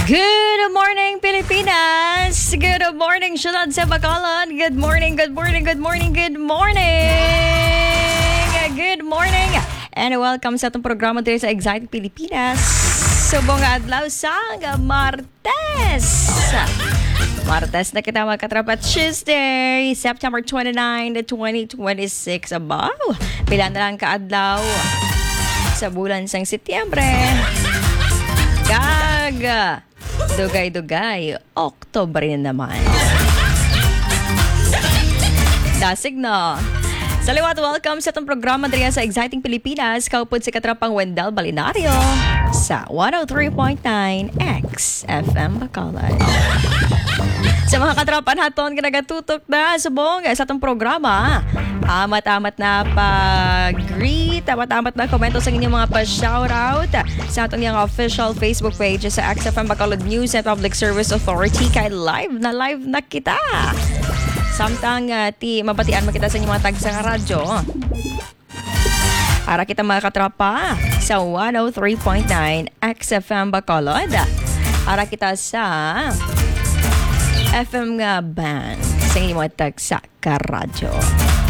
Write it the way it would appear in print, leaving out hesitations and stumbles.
Good morning, Pilipinas! Good morning, syudad sa Bacolod! Good morning, good morning, good morning, good morning! Good morning! And welcome sa itong programa dito sa Exciting Pilipinas. Subong adlaw sa Martes! Martes na kita magkatrapat Tuesday, September 29, 2026. Abaw! Pila na lang kaadlaw sa bulan sang Setyembre. Gaga! Dugay-dugay, Oktobre na naman. Dasig na. Saliwat, welcome sa itong programa dito sa Exciting Pilipinas. Kaupod si Katrapang Wendell Balinario sa 103.9 XFM Bacolod. Sa mga katrapan haton, kinagatutok na subong sa itong programa. Amat-amat na pag-greet, amat-amat na komento sa inyong mga pa-shoutout sa atong yung official Facebook page sa XFM Bacolod News and Public Service Authority. Kay live na kita. Samtang mabatian makita sa inyong mga tag sa radyo. Ara kita mga katrapa sa 103.9 XFM Bacolod. Ara kita sa FM nga band sa inyong mga tag sa karadyo.